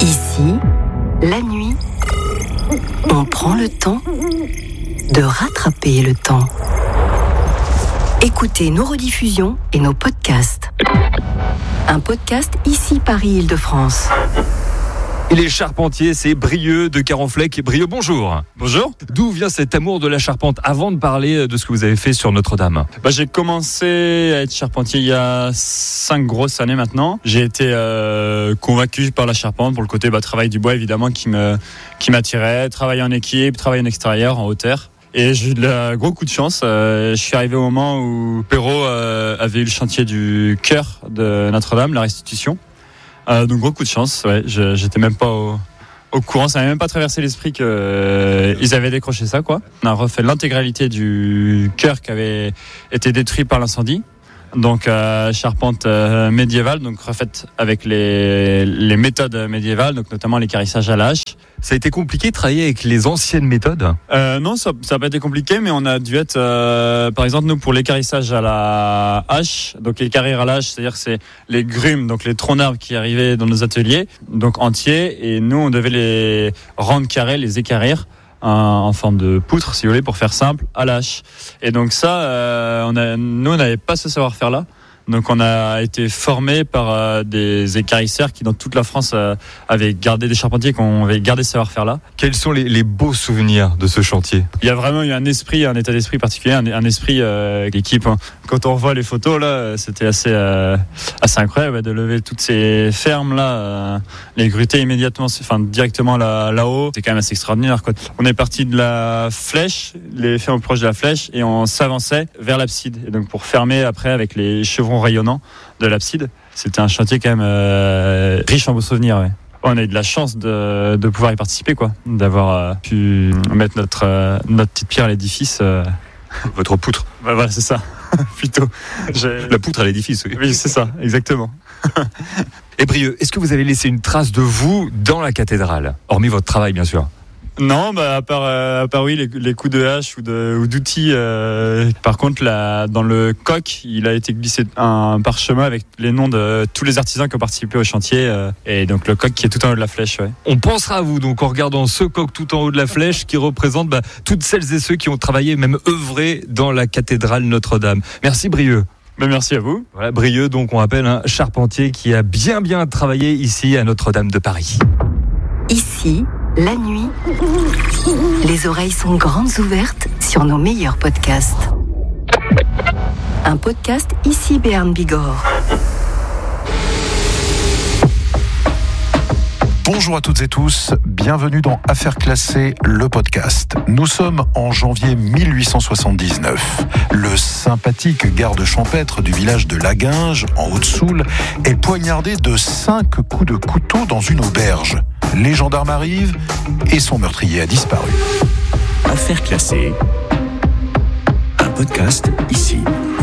Ici, la nuit, on prend le temps de rattraper le temps. Écoutez nos rediffusions et nos podcasts. Un podcast Ici Paris-Île-de-France. Il est charpentier, c'est Brieux de Carenfleck. Brieux, bonjour. Bonjour. D'où vient cet amour de la charpente avant de parler de ce que vous avez fait sur Notre-Dame? J'ai commencé à être charpentier il y a 5 grosses années maintenant. J'ai été convaincu par la charpente pour le côté travail du bois évidemment qui m'attirait, travailler en équipe, travailler en extérieur, en hauteur. Et j'ai eu de gros coup de chance. Je suis arrivé au moment où Perrault avait eu le chantier du chœur de Notre-Dame, la restitution. Donc gros coup de chance, ouais, j'étais même pas au courant, ça n'avait même pas traversé l'esprit qu'ils avaient décroché ça, quoi. On a refait l'intégralité du chœur qui avait été détruit par l'incendie. Donc charpente médiévale, donc refaite avec les méthodes médiévales, donc notamment l'équarrissage à la hache. Ça a été compliqué de travailler avec les anciennes méthodes? Non, ça n'a pas été compliqué, mais on a dû être, par exemple, nous, pour l'équarrissage à la hache, donc l'équarrir à la hache, c'est-à-dire que c'est les grumes, donc les troncs d'arbres qui arrivaient dans nos ateliers, donc entiers, et nous, on devait les rendre carrés, les équarrir en forme de poutre, si vous voulez, pour faire simple, à la hache. Et donc ça, nous, on n'avait pas ce savoir-faire-là. Donc on a été formé par des équarrisseurs qui dans toute la France avaient gardé des charpentiers qui avaient gardé ce savoir-faire-là. Quels sont les beaux souvenirs de ce chantier? Il y a vraiment eu un état d'esprit particulier, un esprit d'équipe. Quand on revoit les photos là, c'était assez incroyable de lever toutes ces fermes là, les gruter directement là-haut. C'est quand même assez extraordinaire, quoi. On est parti de la flèche, les fermes proches de la flèche, et on s'avançait vers l'abside. Et donc pour fermer après avec les chevrons rayonnant de l'abside. C'était un chantier quand même riche en beaux souvenirs. Ouais. On a eu de la chance de pouvoir y participer, quoi, d'avoir pu mettre notre petite pierre à l'édifice. Votre poutre. Voilà, c'est ça. Plutôt. La poutre à l'édifice, oui. Oui, c'est ça, exactement. Et Brieux, est-ce que vous avez laissé une trace de vous dans la cathédrale, hormis votre travail, bien sûr? Non, à part oui, les coups de hache ou d'outils. Par contre, dans le coq, il a été glissé un parchemin avec les noms de tous les artisans qui ont participé au chantier. Et donc le coq qui est tout en haut de la flèche. Ouais. On pensera à vous donc en regardant ce coq tout en haut de la flèche qui représente toutes celles et ceux qui ont travaillé, même œuvré dans la cathédrale Notre-Dame. Merci Brieux. Merci à vous. Voilà, Brieux, donc on rappelle un charpentier qui a bien travaillé ici à Notre-Dame de Paris. Ici, la nuit, les oreilles sont grandes ouvertes sur nos meilleurs podcasts. Un podcast Ici Béarn Bigorre. Bonjour à toutes et tous, bienvenue dans Affaires classées, le podcast. Nous sommes en janvier 1879. Le sympathique garde champêtre du village de Laguinge, en Haute-Soule, est poignardé de 5 coups de couteau dans une auberge. Les gendarmes arrivent et son meurtrier a disparu. Affaires classées, un podcast ici.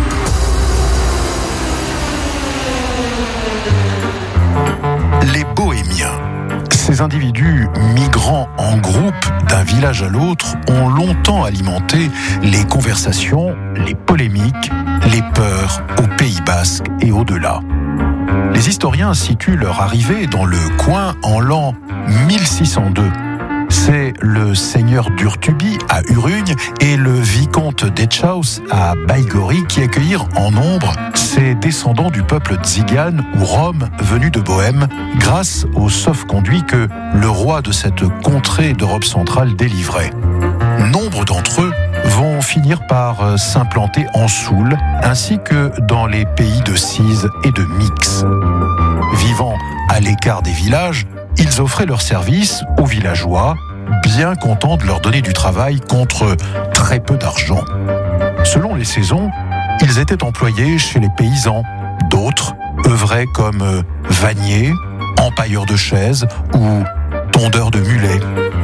Les Bohémiens. Ces individus migrant en groupe d'un village à l'autre ont longtemps alimenté les conversations, les polémiques, les peurs au Pays Basque et au-delà. Les historiens situent leur arrivée dans le coin en l'an 1602. C'est le seigneur d'Urtuby à Urugne et le vicomte d'Etchaus à Baïgori qui accueillirent en nombre ces descendants du peuple tzigane ou rom venus de Bohême grâce au sauf-conduit que le roi de cette contrée d'Europe centrale délivrait. Nombre d'entre eux vont finir par s'implanter en Soule ainsi que dans les pays de Cise et de Mix. Vivant à l'écart des villages, ils offraient leurs services aux villageois, bien contents de leur donner du travail contre très peu d'argent. Selon les saisons, ils étaient employés chez les paysans. D'autres œuvraient comme vanniers, empailleurs de chaises ou tondeurs de mulets.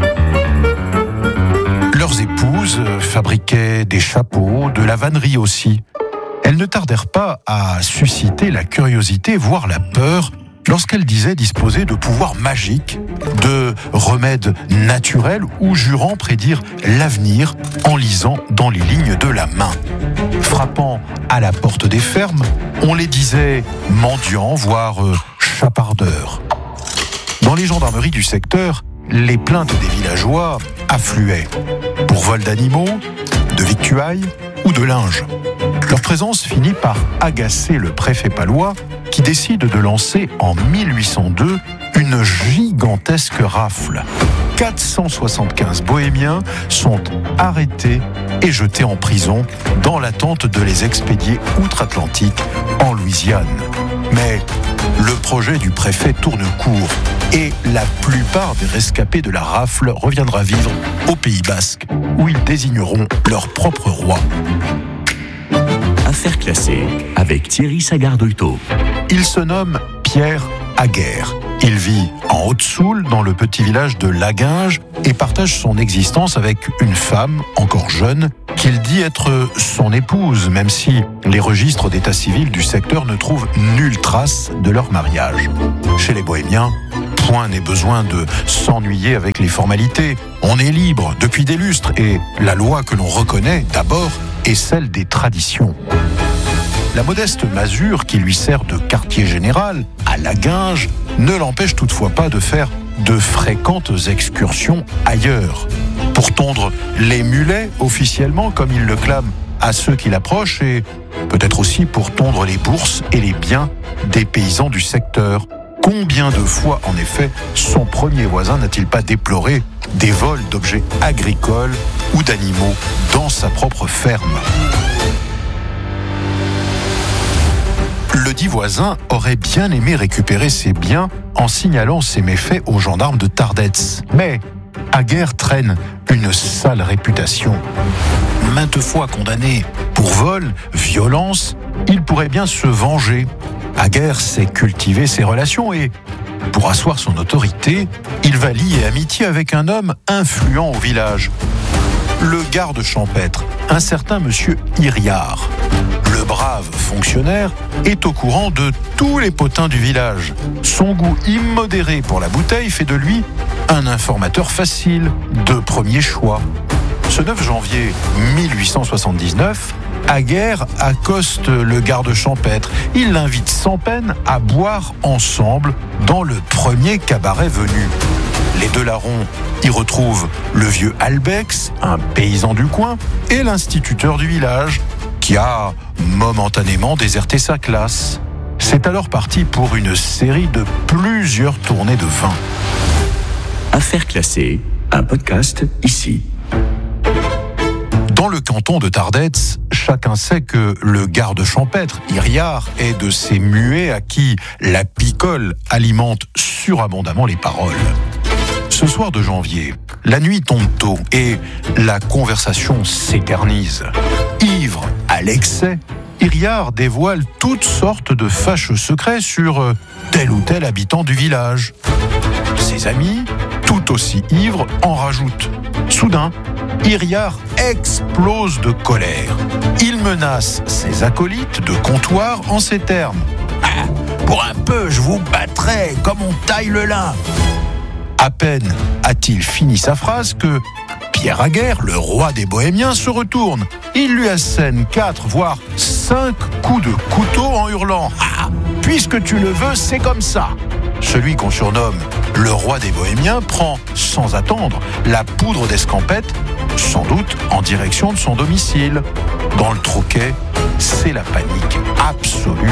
Leurs épouses fabriquaient des chapeaux, de la vannerie aussi. Elles ne tardèrent pas à susciter la curiosité, voire la peur, lorsqu'elle disait disposer de pouvoirs magiques, de remèdes naturels ou jurant prédire l'avenir en lisant dans les lignes de la main. Frappant à la porte des fermes, on les disait mendiants, voire chapardeurs. Dans les gendarmeries du secteur, les plaintes des villageois affluaient pour vol d'animaux, de victuailles ou de linge. Leur présence finit par agacer le préfet palois qui décide de lancer en 1802 une gigantesque rafle. 475 bohémiens sont arrêtés et jetés en prison dans l'attente de les expédier outre-Atlantique en Louisiane. Mais le projet du préfet tourne court et la plupart des rescapés de la rafle reviendra vivre au Pays Basque où ils désigneront leur propre roi. Affaires classées avec Thierry Sagardolto. Il se nomme Pierre Aguerre. Il vit en Haute-Soule, dans le petit village de Laguinge, et partage son existence avec une femme, encore jeune, qu'il dit être son épouse, même si les registres d'état civil du secteur ne trouvent nulle trace de leur mariage. Chez les bohémiens, point n'est besoin de s'ennuyer avec les formalités. On est libre depuis des lustres, et la loi que l'on reconnaît d'abord est celle des traditions. La modeste masure qui lui sert de quartier général à Laguinge ne l'empêche toutefois pas de faire de fréquentes excursions ailleurs. Pour tondre les mulets officiellement, comme il le clame à ceux qui l'approchent, et peut-être aussi pour tondre les bourses et les biens des paysans du secteur. Combien de fois, en effet, son premier voisin n'a-t-il pas déploré des vols d'objets agricoles ou d'animaux dans sa propre ferme ? Le dit voisin aurait bien aimé récupérer ses biens en signalant ses méfaits aux gendarmes de Tardets. Mais Aguerre traîne une sale réputation. Maintes fois condamné pour vol, violence, il pourrait bien se venger. Aguerre sait cultiver ses relations et, pour asseoir son autorité, il va lier amitié avec un homme influent au village. Le garde champêtre, un certain monsieur Iriard. Le brave fonctionnaire est au courant de tous les potins du village. Son goût immodéré pour la bouteille fait de lui un informateur facile, de premier choix. Ce 9 janvier 1879, Aguerre accoste le garde champêtre. Il l'invite sans peine à boire ensemble dans le premier cabaret venu. Les deux larrons y retrouvent le vieux Albex, un paysan du coin, et l'instituteur du village, qui a momentanément déserté sa classe. C'est alors parti pour une série de plusieurs tournées de vin. Affaires classées, un podcast ici. Dans le canton de Tardets, chacun sait que le garde champêtre, Iriard, est de ces muets à qui la picole alimente surabondamment les paroles. Ce soir de janvier, la nuit tombe tôt et la conversation s'éternise. Ivre à l'excès, Iriard dévoile toutes sortes de fâcheux secrets sur tel ou tel habitant du village. Ses amis, tout aussi ivres, en rajoutent. Soudain, Iriard explose de colère. Il menace ses acolytes de comptoir en ces termes. « Pour un peu, je vous battrai comme on taille le lin !» À peine a-t-il fini sa phrase que Pierre Aguerre, le roi des Bohémiens, se retourne. Il lui assène 4, voire 5 coups de couteau en hurlant « Ah, puisque tu le veux, c'est comme ça !» Celui qu'on surnomme le roi des Bohémiens prend, sans attendre, la poudre d'escampette, sans doute en direction de son domicile. Dans le troquet, c'est la panique absolue.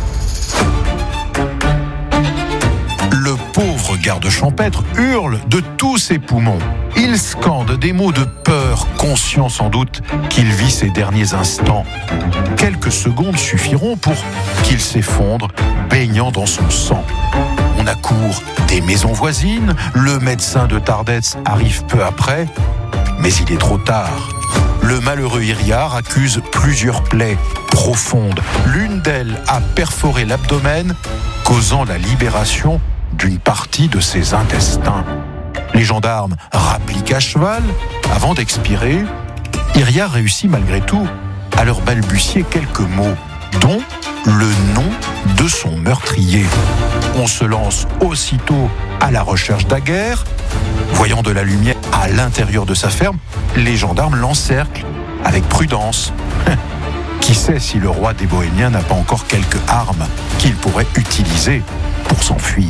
Le pauvre garde champêtre hurle de tous ses poumons. Il scande des mots de peur, conscient sans doute qu'il vit ses derniers instants. Quelques secondes suffiront pour qu'il s'effondre, baignant dans son sang. On accourt des maisons voisines, le médecin de Tardets arrive peu après, mais il est trop tard. Le malheureux Iriard accuse plusieurs plaies profondes. L'une d'elles a perforé l'abdomen, causant la libération d'une partie de ses intestins. Les gendarmes rappliquent à cheval. Avant d'expirer, Iriard réussit malgré tout à leur balbutier quelques mots, dont le nom de son meurtrier. On se lance aussitôt à la recherche d'Aguerre. Voyant de la lumière à l'intérieur de sa ferme, les gendarmes l'encerclent avec prudence. Qui sait si le roi des Bohémiens n'a pas encore quelques armes qu'il pourrait utiliser pour s'enfuir.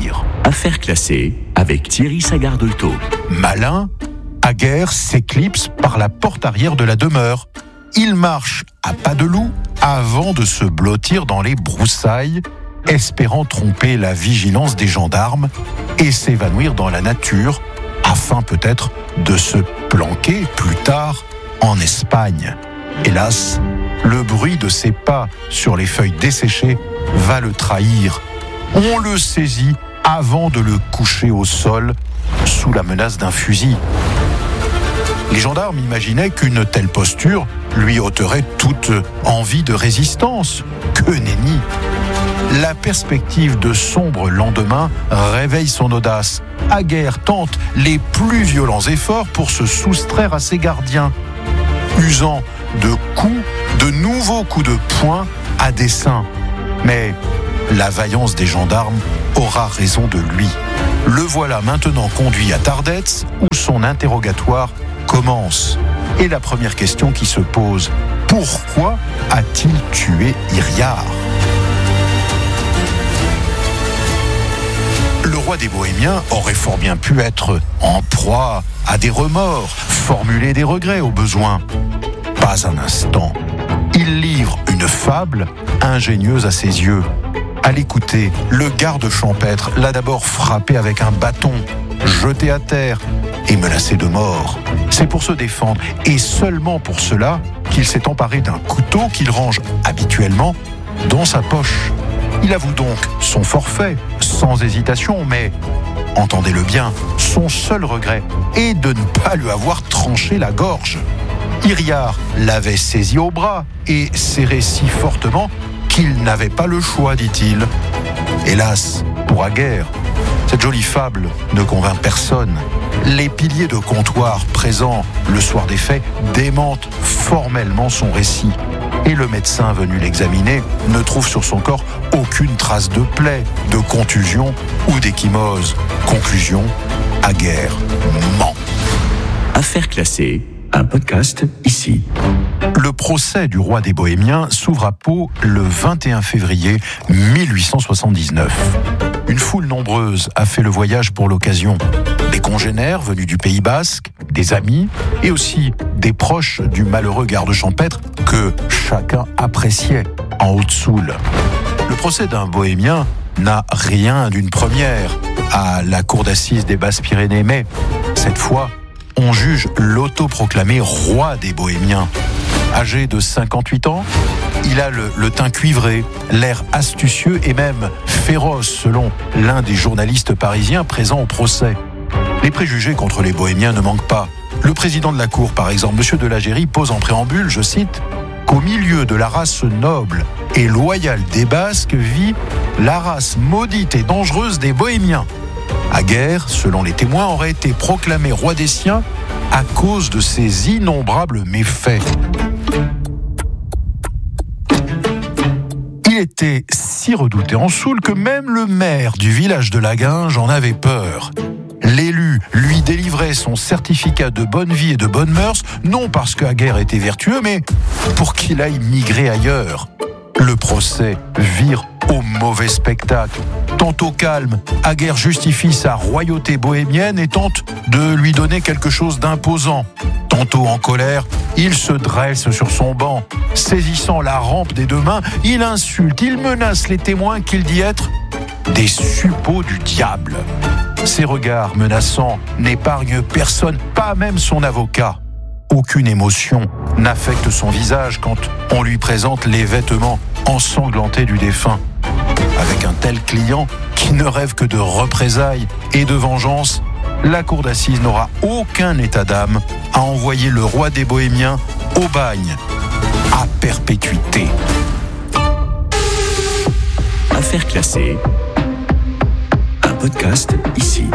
Affaires classées avec Thierry Sagardolto. Malin, Aguerre s'éclipse par la porte arrière de la demeure. Il marche à pas de loup avant de se blottir dans les broussailles, espérant tromper la vigilance des gendarmes et s'évanouir dans la nature, afin peut-être de se planquer plus tard en Espagne. Hélas, le bruit de ses pas sur les feuilles desséchées va le trahir. On le saisit avant de le coucher au sol sous la menace d'un fusil. Les gendarmes imaginaient qu'une telle posture lui ôterait toute envie de résistance. Que nenni! La perspective de sombres lendemains réveille son audace. Aguerre tente les plus violents efforts pour se soustraire à ses gardiens, usant de coups, de nouveaux coups de poing à dessein. Mais la vaillance des gendarmes aura raison de lui. Le voilà maintenant conduit à Tardets, où son interrogatoire commence. Et la première question qui se pose, pourquoi a-t-il tué Hiriart ? Le roi des Bohémiens aurait fort bien pu être en proie à des remords, formuler des regrets au besoin. Pas un instant. Il livre une fable ingénieuse à ses yeux. À l'écouter, le garde champêtre l'a d'abord frappé avec un bâton, jeté à terre et menacé de mort. C'est pour se défendre, et seulement pour cela, qu'il s'est emparé d'un couteau qu'il range habituellement dans sa poche. Il avoue donc son forfait, sans hésitation, mais, entendez-le bien, son seul regret est de ne pas lui avoir tranché la gorge. Hiriart l'avait saisi au bras et serré si fortement qu'il n'avait pas le choix, dit-il. Hélas, pour Aguerre, cette jolie fable ne convainc personne. Les piliers de comptoir présents le soir des faits démentent formellement son récit. Et le médecin venu l'examiner ne trouve sur son corps aucune trace de plaie, de contusion ou d'échymose. Conclusion, Aguerre ment. Affaires classées, un podcast ici. Le procès du roi des Bohémiens s'ouvre à Pau le 21 février 1879. Une foule nombreuse a fait le voyage pour l'occasion. Des congénères venus du Pays Basque, des amis et aussi des proches du malheureux garde champêtre que chacun appréciait en Haute-Soule. Le procès d'un bohémien n'a rien d'une première à la cour d'assises des Basses-Pyrénées, mais cette fois, on juge l'autoproclamé roi des Bohémiens. Âgé de 58 ans, il a le teint cuivré, l'air astucieux et même féroce selon l'un des journalistes parisiens présents au procès. Les préjugés contre les Bohémiens ne manquent pas. Le président de la cour, par exemple, M. de Lagérie, pose en préambule, je cite, qu'au milieu de la race noble et loyale des Basques vit la race maudite et dangereuse des Bohémiens. Aguerre, selon les témoins, aurait été proclamé roi des siens à cause de ses innombrables méfaits. Il était si redouté en Soule que même le maire du village de Laguinge en avait peur. L'élu lui délivrait son certificat de bonne vie et de bonnes mœurs, non parce qu'Aguerre était vertueux, mais pour qu'il aille migrer ailleurs. Le procès vire au mauvais spectacle. Tantôt calme, Aguerre justifie sa royauté bohémienne et tente de lui donner quelque chose d'imposant. Tantôt en colère, il se dresse sur son banc. Saisissant la rampe des deux mains, il insulte, il menace les témoins qu'il dit être des suppôts du diable. Ses regards menaçants n'épargnent personne, pas même son avocat. Aucune émotion n'affecte son visage quand on lui présente les vêtements ensanglantés du défunt. Avec un tel client qui ne rêve que de représailles et de vengeance, la cour d'assises n'aura aucun état d'âme à envoyer le roi des Bohémiens au bagne, à perpétuité. Affaires classées, un podcast ici.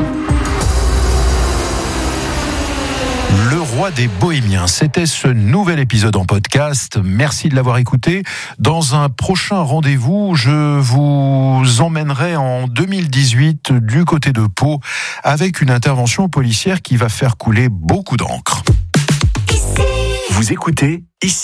Le roi des Bohémiens, c'était ce nouvel épisode en podcast. Merci de l'avoir écouté. Dans un prochain rendez-vous, je vous emmènerai en 2018 du côté de Pau avec une intervention policière qui va faire couler beaucoup d'encre. Vous écoutez ici.